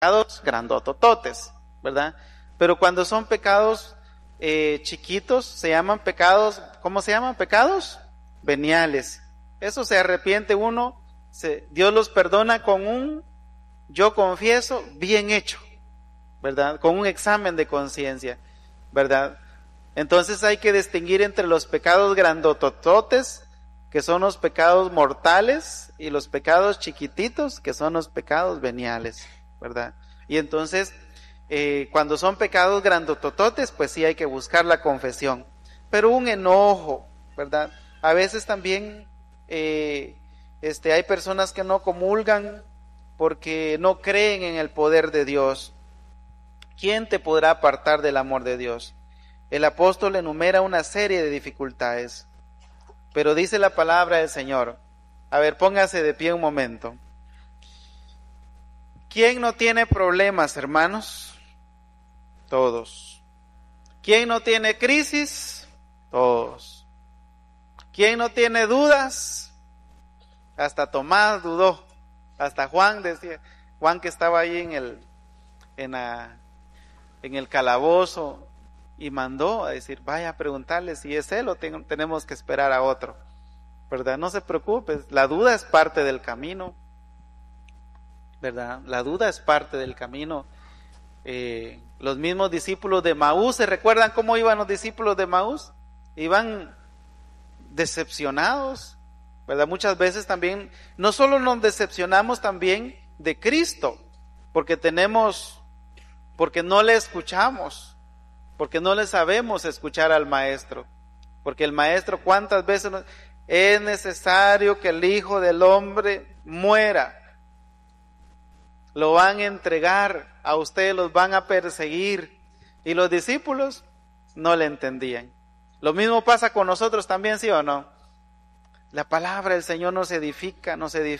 pecados grandotototes, ¿verdad? Pero cuando son pecados chiquitos, se llaman pecados, ¿cómo se llaman? Pecados veniales. Eso se arrepiente uno, Dios los perdona con un yo confieso bien hecho, ¿verdad? Con un examen de conciencia, ¿verdad? Entonces hay que distinguir entre los pecados grandotototes, que son los pecados mortales, y los pecados chiquititos, que son los pecados veniales, ¿verdad? Y entonces, cuando son pecados grandotototes, pues sí hay que buscar la confesión. Pero un enojo, ¿verdad? A veces también hay personas que no comulgan porque no creen en el poder de Dios. ¿Quién te podrá apartar del amor de Dios? El apóstol enumera una serie de dificultades, pero dice la palabra del Señor. A ver, póngase de pie un momento. ¿Quién no tiene problemas, hermanos? Todos. ¿Quién no tiene crisis? Todos. ¿Quién no tiene dudas? Hasta Tomás dudó. Hasta Juan decía, Juan que estaba ahí en el calabozo, y mandó a decir, vaya a preguntarle si es él o tenemos que esperar a otro, ¿verdad? No se preocupe, la duda es parte del camino, ¿verdad? La duda es parte del camino. Los mismos discípulos de Maús, ¿se recuerdan cómo iban los discípulos de Maús? Iban decepcionados, ¿verdad? Muchas veces también, no solo nos decepcionamos también de Cristo, porque no le escuchamos, porque no le sabemos escuchar al Maestro, porque el Maestro cuántas veces es necesario que el Hijo del Hombre muera, lo van a entregar, a ustedes los van a perseguir, y los discípulos no le entendían. Lo mismo pasa con nosotros también, ¿sí o no? La palabra del Señor nos edifica,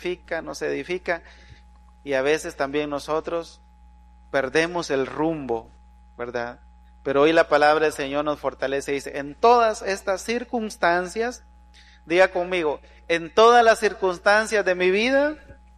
y a veces también nosotros perdemos el rumbo, ¿verdad? Pero hoy la palabra del Señor nos fortalece y dice, en todas estas circunstancias, diga conmigo, en todas las circunstancias de mi vida,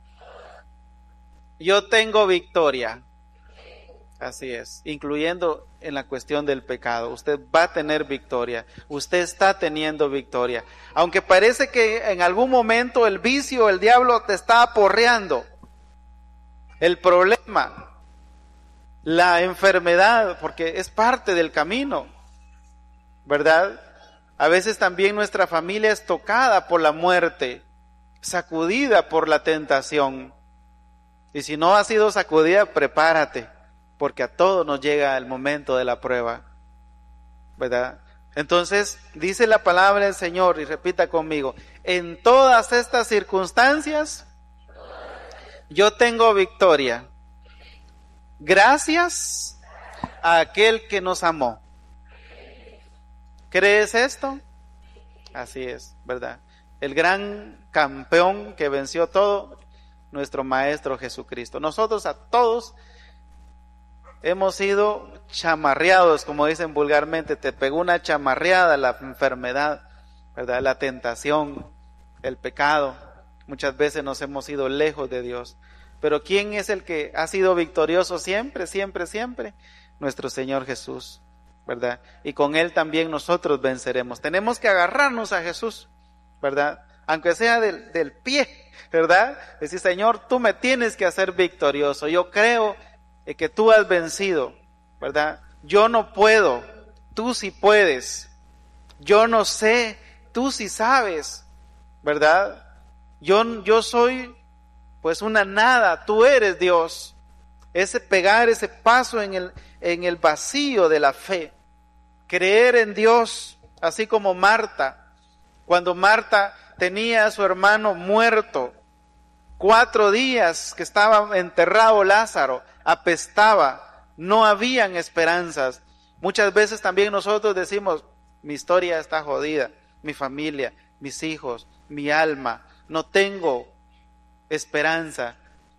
yo tengo victoria. Así es, incluyendo en la cuestión del pecado. Usted va a tener victoria, usted está teniendo victoria. Aunque parece que en algún momento el vicio, el diablo te está aporreando. El problema, la enfermedad, porque es parte del camino, ¿verdad? A veces también nuestra familia es tocada por la muerte, sacudida por la tentación. Y si no ha sido sacudida, prepárate, porque a todos nos llega el momento de la prueba, ¿verdad? Entonces, dice la palabra del Señor, y repita conmigo, en todas estas circunstancias, yo tengo victoria. Gracias a aquel que nos amó. ¿Crees esto? Así es, ¿verdad? El gran campeón que venció todo, nuestro Maestro Jesucristo. Nosotros a todos hemos sido chamarreados, como dicen vulgarmente, te pegó una chamarreada la enfermedad, ¿verdad? La tentación, el pecado. Muchas veces nos hemos ido lejos de Dios. Pero ¿quién es el que ha sido victorioso siempre, siempre, siempre? Nuestro Señor Jesús, ¿verdad? Y con Él también nosotros venceremos. Tenemos que agarrarnos a Jesús, ¿verdad? Aunque sea del pie, ¿verdad? Decir, Señor, tú me tienes que hacer victorioso. Yo creo que tú has vencido, ¿verdad? Yo no puedo, tú sí puedes. Yo no sé, tú sí sabes, ¿verdad? Yo soy pues una nada, tú eres Dios. Pegar ese paso en el vacío de la fe, creer en Dios, así como Marta, cuando Marta tenía a su hermano muerto, 4 días que estaba enterrado Lázaro, apestaba, no habían esperanzas. Muchas veces también nosotros decimos, mi historia está jodida, mi familia, mis hijos, mi alma, no tengo esperanza.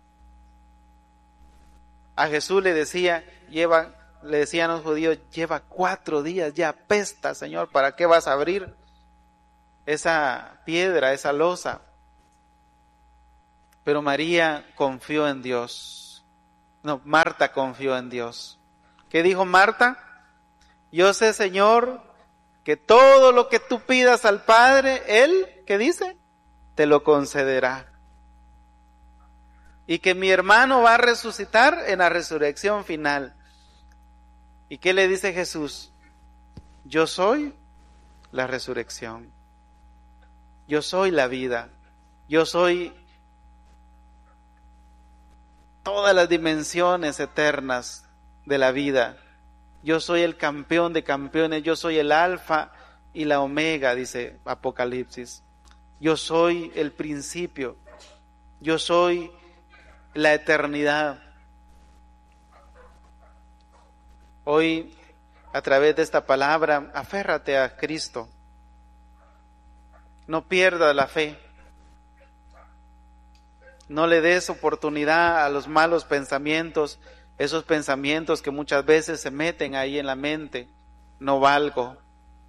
A Jesús le decían los judíos, lleva 4 días, ya apesta, Señor, ¿para qué vas a abrir esa piedra, esa losa? Pero María confió en Dios, No, Marta confió en Dios. ¿Qué dijo Marta? Yo sé, Señor, que todo lo que tú pidas al Padre, Él, ¿qué dice? Te lo concederá. Y que mi hermano va a resucitar en la resurrección final. ¿Y qué le dice Jesús? Yo soy la resurrección. Yo soy la vida. Yo soy todas las dimensiones eternas de la vida. Yo soy el campeón de campeones. Yo soy el alfa y la omega, dice Apocalipsis. Yo soy el principio. Yo soy la eternidad. Hoy, a través de esta palabra, aférrate a Cristo. No pierdas la fe. No le des oportunidad a los malos pensamientos, esos pensamientos que muchas veces se meten ahí en la mente. No valgo.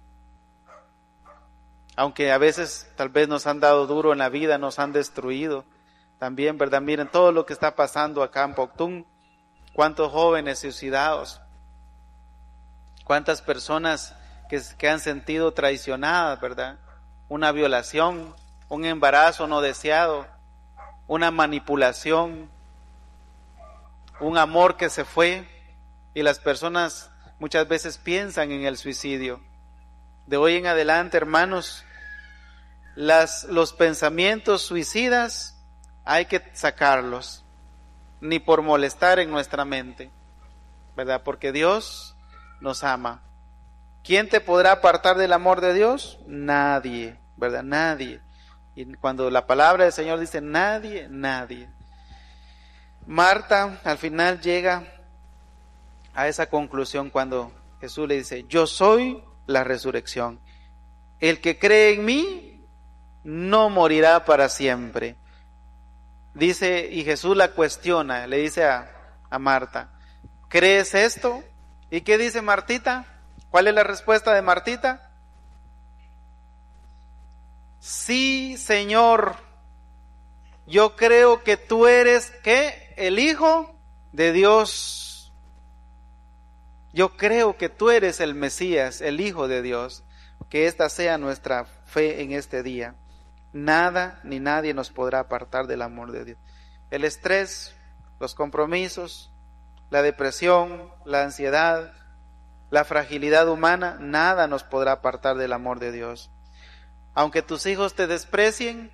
Aunque a veces tal vez nos han dado duro en la vida, nos han destruido. También, ¿verdad? Miren todo lo que está pasando acá en Poctún. Cuántos jóvenes suicidados. Cuántas personas que han sentido traicionadas, ¿verdad? Una violación, un embarazo no deseado, una manipulación, un amor que se fue, y las personas muchas veces piensan en el suicidio. De hoy en adelante, hermanos, los pensamientos suicidas hay que sacarlos, ni por molestar en nuestra mente, ¿verdad? Porque Dios nos ama. ¿Quién te podrá apartar del amor de Dios? Nadie, ¿verdad? Nadie. Y cuando la palabra del Señor dice nadie, nadie. Marta al final llega a esa conclusión cuando Jesús le dice, yo soy la resurrección. El que cree en mí no morirá para siempre. Dice, y Jesús la cuestiona, le dice a Marta, ¿crees esto? ¿Y qué dice Martita? ¿Cuál es la respuesta de Martita? Sí, Señor, yo creo que tú eres, ¿qué? El Hijo de Dios. Yo creo que tú eres el Mesías, el Hijo de Dios. Que esta sea nuestra fe en este día. Nada ni nadie nos podrá apartar del amor de Dios. El estrés, los compromisos, la depresión, la ansiedad, la fragilidad humana, nada nos podrá apartar del amor de Dios. Aunque tus hijos te desprecien,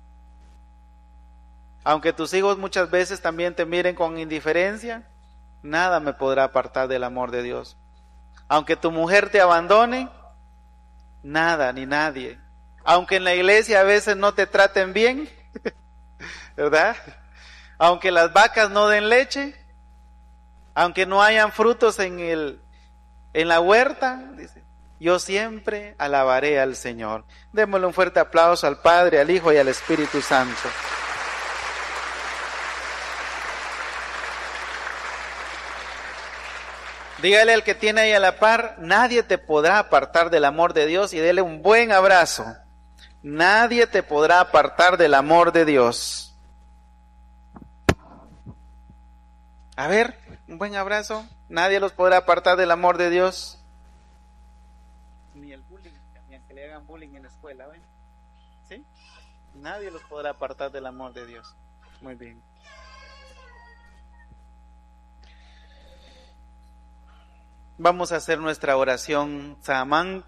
aunque tus hijos muchas veces también te miren con indiferencia, nada me podrá apartar del amor de Dios. Aunque tu mujer te abandone, nada ni nadie. Aunque en la iglesia a veces no te traten bien, ¿verdad? Aunque las vacas no den leche, aunque no hayan frutos en la huerta, dice, yo siempre alabaré al Señor. Démosle un fuerte aplauso al Padre, al Hijo y al Espíritu Santo. Dígale al que tiene ahí a la par, nadie te podrá apartar del amor de Dios, y dele un buen abrazo. Nadie te podrá apartar del amor de Dios. A ver, un buen abrazo. Nadie los podrá apartar del amor de Dios. Ni el bullying, ni aunque le hagan bullying en la escuela, ¿ven? ¿Sí? Nadie los podrá apartar del amor de Dios. Muy bien. Vamos a hacer nuestra oración Sahamanc.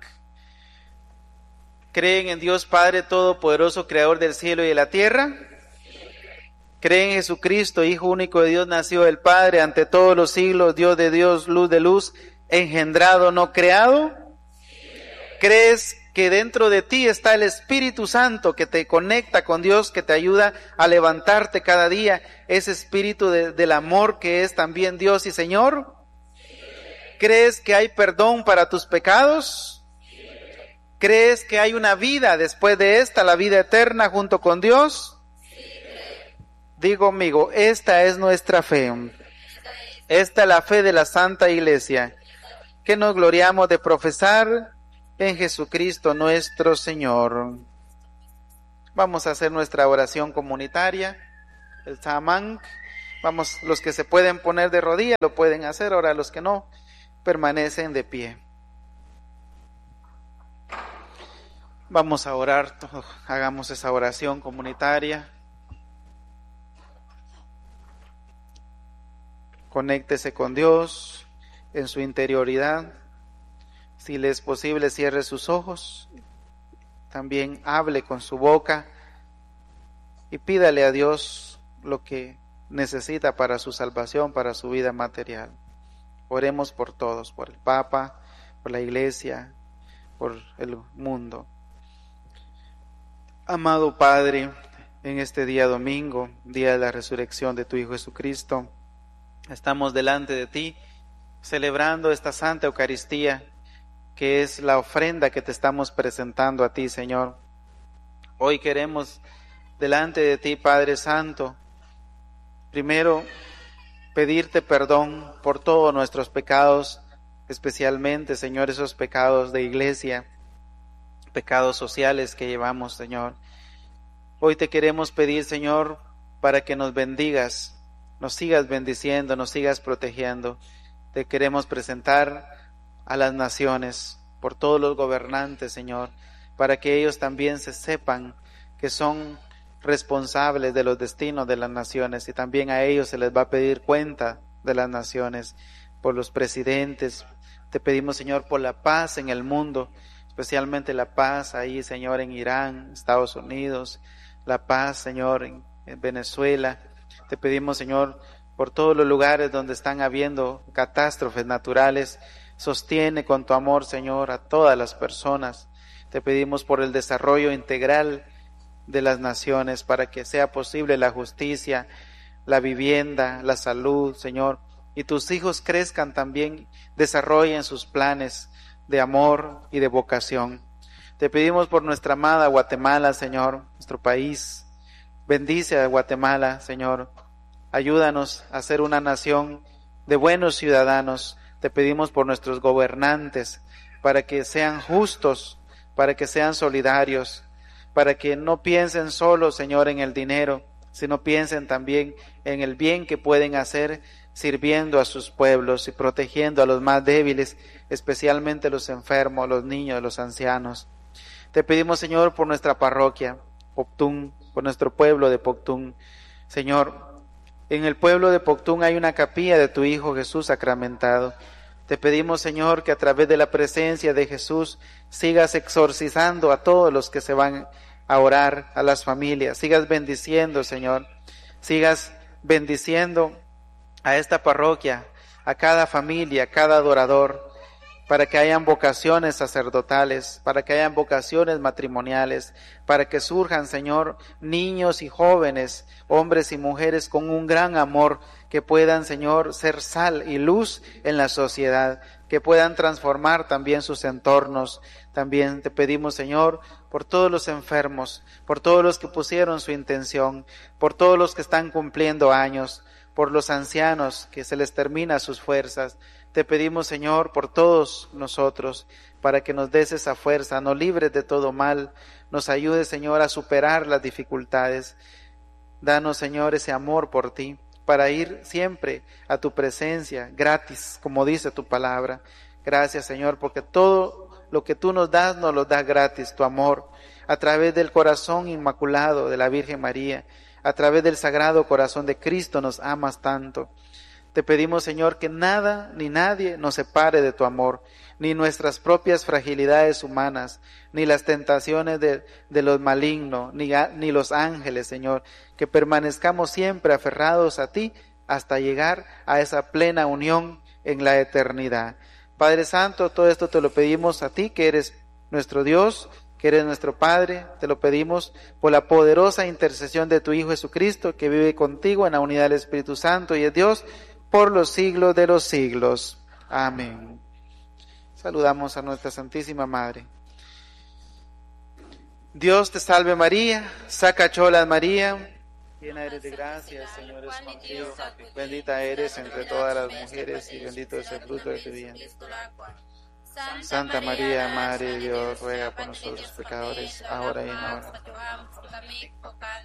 ¿Creen en Dios Padre Todopoderoso, Creador del cielo y de la tierra? ¿Creen en Jesucristo, Hijo único de Dios, nacido del Padre, ante todos los siglos, Dios de Dios, luz de luz, engendrado, no creado? ¿Crees que dentro de ti está el Espíritu Santo que te conecta con Dios, que te ayuda a levantarte cada día, ese espíritu del amor que es también Dios y Señor? ¿Crees que hay perdón para tus pecados? ¿Crees que hay una vida después de esta, la vida eterna junto con Dios? Digo conmigo, esta es nuestra fe. Esta es la fe de la Santa Iglesia, que nos gloriamos de profesar en Jesucristo nuestro Señor. Vamos a hacer nuestra oración comunitaria, el Sahamanc. Vamos, los que se pueden poner de rodillas lo pueden hacer, ahora los que no, permanecen de pie. Vamos a orar, hagamos esa oración comunitaria. Conéctese con Dios en su interioridad. Si le es posible, cierre sus ojos. También hable con su boca y pídale a Dios lo que necesita para su salvación, para su vida material. Oremos por todos, por el Papa, por la Iglesia, por el mundo. Amado Padre, en este día domingo, día de la resurrección de tu Hijo Jesucristo, estamos delante de ti, celebrando esta Santa Eucaristía, que es la ofrenda que te estamos presentando a ti, Señor. Hoy queremos, delante de ti, Padre Santo, primero pedirte perdón por todos nuestros pecados, especialmente, Señor, esos pecados de iglesia, pecados sociales que llevamos, Señor. Hoy te queremos pedir, Señor, para que nos bendigas, nos sigas bendiciendo, nos sigas protegiendo. Te queremos presentar a las naciones, por todos los gobernantes, Señor, para que ellos también se sepan que son responsables de los destinos de las naciones, y también a ellos se les va a pedir cuenta de las naciones, por los presidentes. Te pedimos, Señor, por la paz en el mundo, especialmente la paz ahí, Señor, en Irán, Estados Unidos, la paz, Señor, en Venezuela. Te pedimos, Señor, por todos los lugares donde están habiendo catástrofes naturales. Sostiene con tu amor, Señor, a todas las personas. Te pedimos por el desarrollo integral de las naciones, para que sea posible la justicia, la vivienda, la salud, Señor, y tus hijos crezcan también, desarrollen sus planes de amor y de vocación. Te pedimos por nuestra amada Guatemala, Señor, nuestro país. Bendice a Guatemala, Señor. Ayúdanos a ser una nación de buenos ciudadanos. Te pedimos por nuestros gobernantes, para que sean justos, para que sean solidarios, para que no piensen solo, Señor, en el dinero, sino piensen también en el bien que pueden hacer sirviendo a sus pueblos y protegiendo a los más débiles, especialmente los enfermos, los niños, los ancianos. Te pedimos, Señor, por nuestra parroquia, Poctún, por nuestro pueblo de Poctún. Señor, en el pueblo de Poctún hay una capilla de tu Hijo Jesús sacramentado. Te pedimos, Señor, que a través de la presencia de Jesús sigas exorcizando a todos los que se van a orar, a las familias. Sigas bendiciendo, Señor. Sigas bendiciendo a esta parroquia, a cada familia, a cada adorador, para que hayan vocaciones sacerdotales, para que hayan vocaciones matrimoniales, para que surjan, Señor, niños y jóvenes, hombres y mujeres con un gran amor, que puedan, Señor, ser sal y luz en la sociedad, que puedan transformar también sus entornos. También te pedimos, Señor, por todos los enfermos, por todos los que pusieron su intención, por todos los que están cumpliendo años, por los ancianos que se les termina sus fuerzas. Te pedimos, Señor, por todos nosotros, para que nos des esa fuerza, nos libres de todo mal, nos ayudes, Señor, a superar las dificultades. Danos, Señor, ese amor por ti, para ir siempre a tu presencia, gratis, como dice tu palabra. Gracias, Señor, porque todo lo que tú nos das lo das gratis, tu amor, a través del corazón inmaculado de la Virgen María, a través del Sagrado Corazón de Cristo nos amas tanto. Te pedimos, Señor, que nada ni nadie nos separe de tu amor, ni nuestras propias fragilidades humanas, ni las tentaciones de los malignos, ni los ángeles, Señor, que permanezcamos siempre aferrados a ti hasta llegar a esa plena unión en la eternidad. Padre Santo, todo esto te lo pedimos a ti, que eres nuestro Dios, que eres nuestro Padre. Te lo pedimos por la poderosa intercesión de tu Hijo Jesucristo, que vive contigo en la unidad del Espíritu Santo y es Dios por los siglos de los siglos. Amén. Saludamos a nuestra Santísima Madre. Dios te salve María, saca cholas María, llena eres de gracia, el Señor es contigo, bendita eres entre todas las mujeres y bendito es el fruto de tu vientre. Santa María, Madre de Dios, ruega por nosotros pecadores, ahora y en la hora.